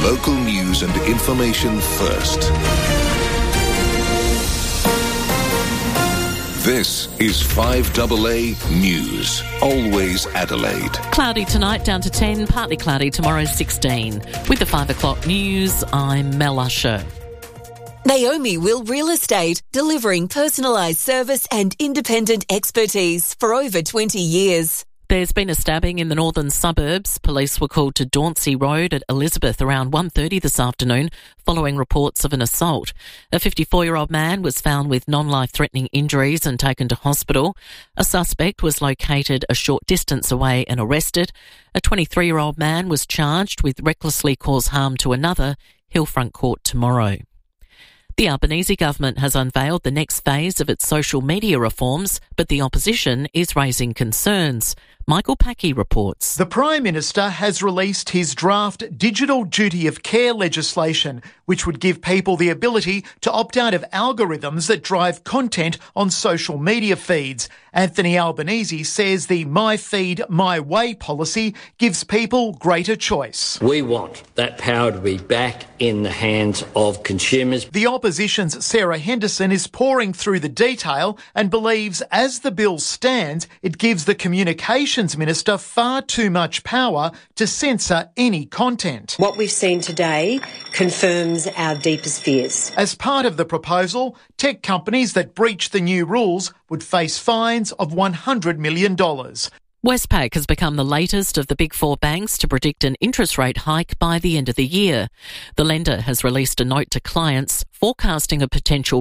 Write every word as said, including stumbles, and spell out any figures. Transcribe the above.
Local news and information first. This is five A A News. Always Adelaide. Cloudy tonight, down to ten. Partly cloudy tomorrow, sixteen. With the five o'clock news, I'm Mel Usher. Naomi Will Real Estate, delivering personalised service and independent expertise for over twenty years. There's been a stabbing in the northern suburbs. Police were called to Dauncey Road at Elizabeth around one thirty this afternoon following reports of an assault. A fifty-four-year-old man was found with non-life-threatening injuries and taken to hospital. A suspect was located a short distance away and arrested. A twenty-three-year-old man was charged with recklessly caused harm to another. Hillfront Court tomorrow. The Albanese government has unveiled the next phase of its social media reforms, but the opposition is raising concerns. Michael Packey reports. The Prime Minister has released his draft Digital Duty of Care legislation, which would give people the ability to opt out of algorithms that drive content on social media feeds. Anthony Albanese says the My Feed, My Way policy gives people greater choice. We want that power to be back in the hands of consumers. The opposition's Sarah Henderson is pouring through the detail and believes as the bill stands, it gives the Communications Minister far too much power to censor any content. What we've seen today confirms our deepest fears. As part of the proposal, tech companies that breach the new rules would face fines of one hundred million dollars. Westpac has become the latest of the big four banks to predict an interest rate hike by the end of the year. The lender has released a note to clients forecasting a potential